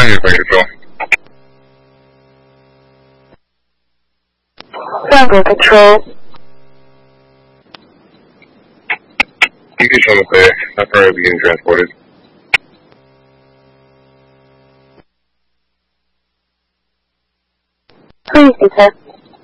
your flight control. Tango Control. You can show them clear. How far are we getting transported? Please, sir.